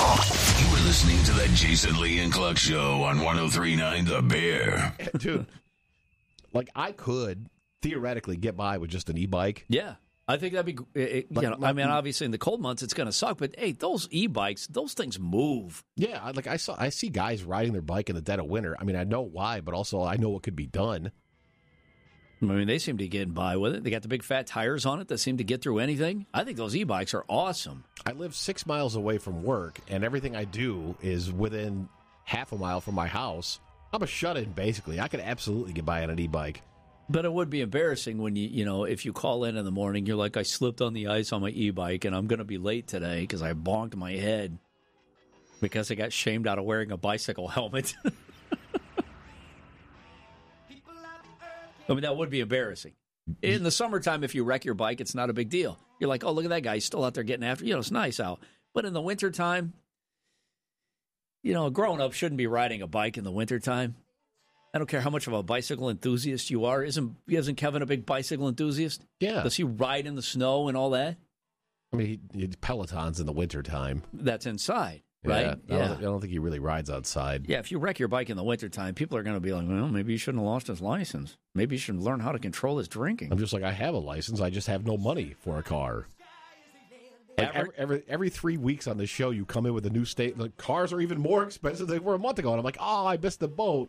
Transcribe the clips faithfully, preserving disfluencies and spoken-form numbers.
You were listening to the Jason Lee and Cluck Show on one oh three point nine The Bear. Dude, like I could theoretically get by with just an e-bike. Yeah. I think that'd be, it, you like, know, like, I mean, obviously in the cold months it's going to suck, but hey, those e-bikes, those things move. Yeah, like I saw, I see guys riding their bike in the dead of winter. I mean, I know why, but also I know what could be done. I mean, they seem to get by with it. They got the big fat tires on it that seem to get through anything. I think those e-bikes are awesome. I live six miles away from work, and everything I do is within half a mile from my house. I'm a shut-in, basically. I could absolutely get by on an e-bike. But it would be embarrassing when you, you know, if you call in in the morning, you're like, I slipped on the ice on my e-bike and I'm going to be late today because I bonked my head because I got shamed out of wearing a bicycle helmet. I mean, that would be embarrassing. In the summertime, if you wreck your bike, it's not a big deal. You're like, oh, look at that guy. He's still out there getting after you. know, it's nice out. But in the wintertime, you know, a grown-up shouldn't be riding a bike in the wintertime. I don't care how much of a bicycle enthusiast you are. Isn't isn't Kevin a big bicycle enthusiast? Yeah. Does he ride in the snow and all that? I mean, he, he Pelotons in the wintertime. That's inside, right? Yeah, I, Yeah. don't, I don't think he really rides outside. Yeah, if you wreck your bike in the wintertime, people are going to be like, well, maybe he shouldn't have lost his license. Maybe he should learn how to control his drinking. I'm just like, I have a license. I just have no money for a car. Like every, every every three weeks on this show, you come in with a new state. Like cars are even more expensive than they were a month ago, and I'm like, oh, I missed the boat.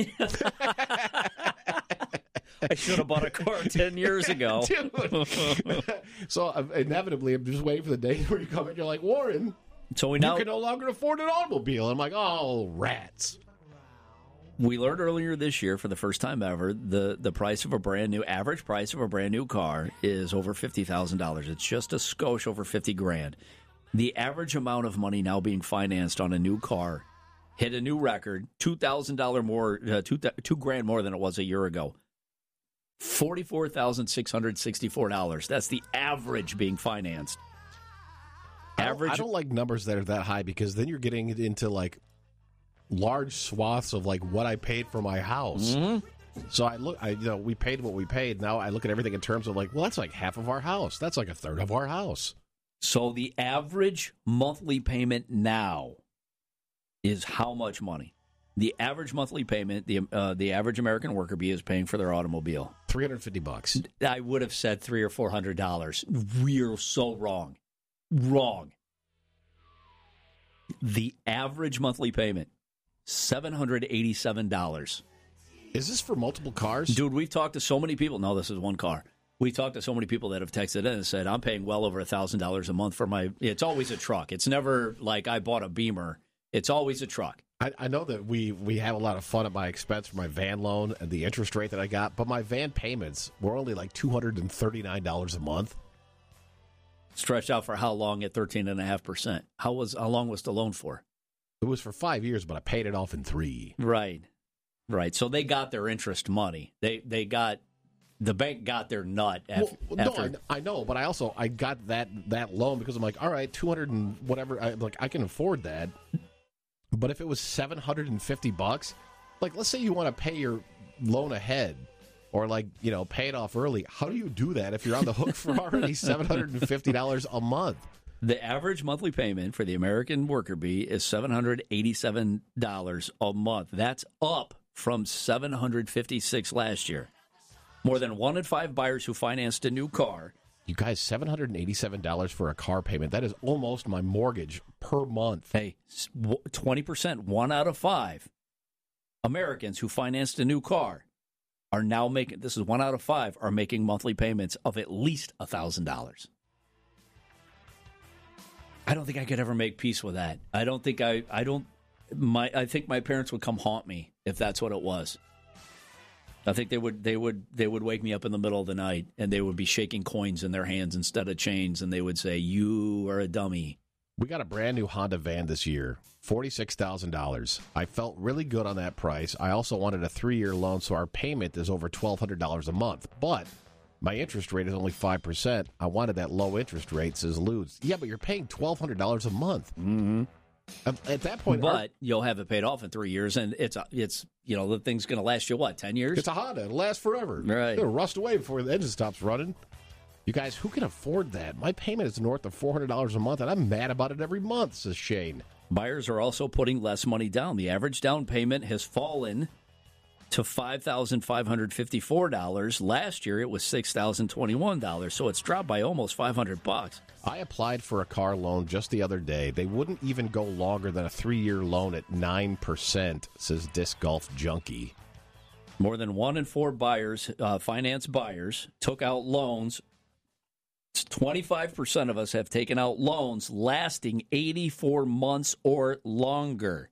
I should have bought a car ten years ago. So uh, inevitably, I'm just waiting for the day where you come in. You're like, Warren, so we you now can no longer afford an automobile. And I'm like, oh, rats. We learned earlier this year, for the first time ever, the, the price of a brand new, average price of a brand new car is over fifty thousand dollars. It's just a skosh over fifty grand. The average amount of money now being financed on a new car hit a new record, two thousand dollars more, uh, two, two grand more than it was a year ago. forty-four thousand six hundred sixty-four dollars. That's the average being financed. Average. I don't, I don't like numbers that are that high because then you're getting into like large swaths of like what I paid for my house. Mm-hmm. So I look, I you know, we paid what we paid. Now I look at everything in terms of like, well, that's like half of our house. That's like a third of our house. So the average monthly payment now is how much money? The average monthly payment, the uh, the average American worker bee is paying for their automobile. three hundred fifty bucks. I would have said three or four hundred dollars. We're so wrong, wrong. The average monthly payment, seven hundred eighty-seven dollars. Is this for multiple cars? Dude, we've talked to so many people. No, this is one car. We talked to so many people that have texted in and said, I'm paying well over one thousand dollars a month for my... It's always a truck. It's never like I bought a Beamer. It's always a truck. I, I know that we, we have a lot of fun at my expense for my van loan and the interest rate that I got, but my van payments were only like two hundred thirty-nine dollars a month. Stretched out for how long at thirteen point five percent? How was how long was the loan for? It was for five years, but I paid it off in three. Right. Right. So they got their interest money. They they got... The bank got their nut after. Well, no, after. I, I know, but I also I got that that loan because I'm like, all right, two hundred and whatever. I, like I can afford that. But if it was seven hundred and fifty bucks, like let's say you want to pay your loan ahead, or like you know pay it off early. How do you do that if you're on the hook for already seven hundred and fifty dollars a month? The average monthly payment for the American worker bee is seven hundred eighty-seven dollars a month. That's up from seven hundred fifty-six dollars last year. More than one in five buyers who financed a new car. You guys, seven hundred eighty-seven dollars for a car payment. That is almost my mortgage per month. Hey, twenty percent, one out of five Americans who financed a new car are now making, this is one out of five, are making monthly payments of at least one thousand dollars. I don't think I could ever make peace with that. I don't think I, I don't, my, I think my parents would come haunt me if that's what it was. I think they would they would they would wake me up in the middle of the night and they would be shaking coins in their hands instead of chains, and they would say, "You are a dummy." We got a brand new Honda van this year, forty-six thousand dollars. I felt really good on that price. I also wanted a three-year loan, so our payment is over twelve hundred dollars a month. But my interest rate is only five percent. I wanted that low interest rate, says Lutz. Yeah, but you're paying twelve hundred dollars a month. Mm-hmm. At that point, but our, you'll have it paid off in three years, and it's it's you know the thing's going to last you what ten years? It's a Honda; it'll last forever. Right, it'll rust away before the engine stops running. You guys, who can afford that? My payment is north of four hundred dollars a month, and I'm mad about it every month. Says Shane. Buyers are also putting less money down. The average down payment has fallen to five thousand five hundred fifty-four dollars. Last year, it was six thousand twenty-one dollars, so it's dropped by almost five hundred bucks. I applied for a car loan just the other day. They wouldn't even go longer than a three-year loan at nine percent, says Disc Golf Junkie. More than one in four buyers, uh, finance buyers, took out loans. twenty-five percent of us have taken out loans lasting eighty-four months or longer.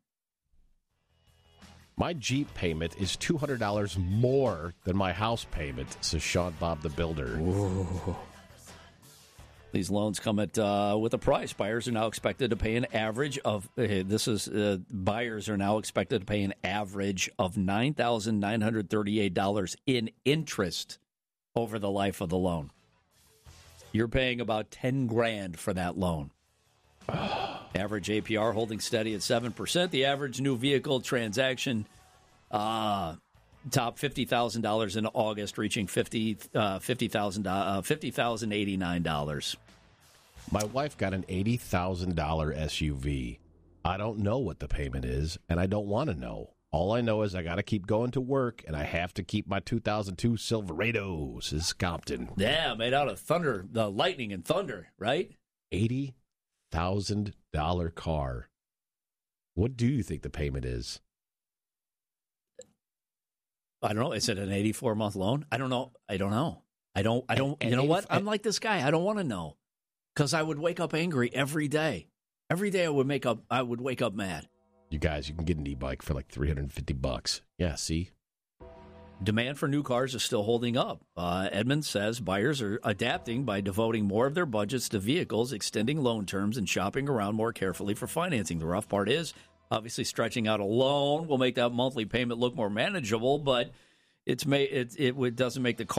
My Jeep payment is two hundred dollars more than my house payment, says Sean Bob the Builder. Whoa. These loans come at uh, with a price. Buyers are now expected to pay an average of, uh, this is, uh, buyers are now expected to pay an average of nine thousand nine hundred thirty-eight dollars in interest over the life of the loan. You're paying about ten grand for that loan. Average A P R holding steady at seven percent. The average new vehicle transaction uh, top fifty thousand dollars in August, reaching fifty thousand eighty-nine dollars. My wife got an eighty thousand dollars S U V. I don't know what the payment is, and I don't want to know. All I know is I got to keep going to work, and I have to keep my two thousand two Silverado, says Compton. Yeah, made out of thunder, the lightning and thunder, right? eighty thousand dollars car. What do you think the payment is? I don't know. Is it an eighty-four month loan? I don't know. I don't know. I don't, I don't, you know what? I'm like this guy. I don't want to know because I would wake up angry every day. Every day I would make up, I would wake up mad. You guys, you can get an e-bike for like three hundred fifty bucks. Yeah, see? Demand for new cars is still holding up. Uh, Edmunds says buyers are adapting by devoting more of their budgets to vehicles, extending loan terms, and shopping around more carefully for financing. The rough part is, obviously, stretching out a loan will make that monthly payment look more manageable, but it's may it, it doesn't make the car